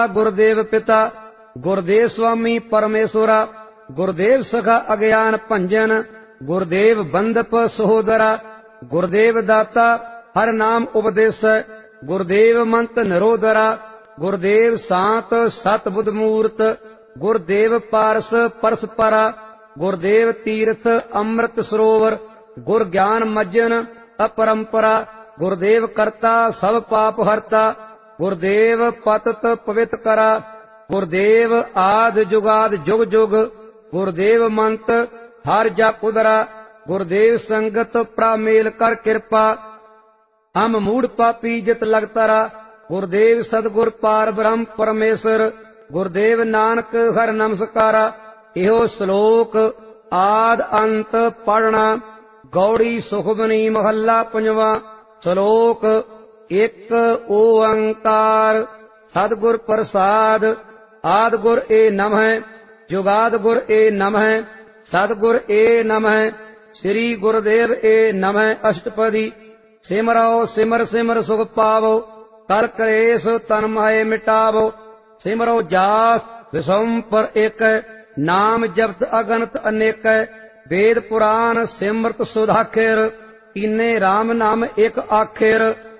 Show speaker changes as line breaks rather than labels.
गुरुदेव पिता गुरुदेव स्वामी परमेश्वरा गुरुदेव सखा अज्ञान भंजन गुरुदेव बंदप सहोदरा गुरुदेव दाता हर नाम उपदेश गुरुदेव मंत निरोधरा गुरुदेव शांत सत बुध मूर्त गुरुदेव पारस परसपरा गुरुदेव तीर्थ अमृत सरोवर गुर ज्ञान मज्जन अपरंपरा गुरुदेव करता सब पाप हरता गुरुदेव पतत पवित्र करा गुरुदेव आद जुगाद जुग जुग गुरुदेव मंत हर जप उदरा गुरुदेव संगत प्रामेल कर कृपा हम मूढ़ पापी जित लगतारा गुरुदेव सदगुर पार ब्रह्म परमेश्वर गुरुदेव नानक हर नमस्कारा इहो श्लोक आद अंत पढ़ना गौड़ी सुखमनी महला पंजवा श्लोक एक ओंकार सदगुर प्रसाद आद गुर ए नमः जुगाद गुर ए नमः सदगुर ए नमः श्री गुरुदेव ए नमः अष्टपदी सिमरो सिमर सिमर सुख पावो कर क्लेश तन माहे मिटावो सिमरो जास विषम पर एक नाम जपत अगणत अनेक वेद पुराण सिमरत सुधाखेर कीने राम नाम एक आखेर